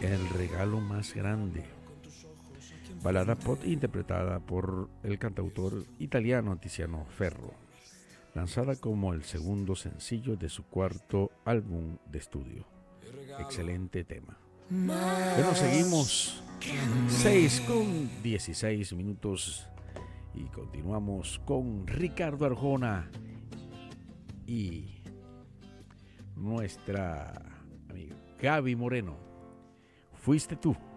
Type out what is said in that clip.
El regalo más grande. Balada pop interpretada por el cantautor italiano Tiziano Ferro, lanzada como el segundo sencillo de su cuarto álbum de estudio. Excelente tema. Bueno, seguimos 6:16 y continuamos con Ricardo Arjona y nuestra amiga Gaby Moreno. Fuiste tú.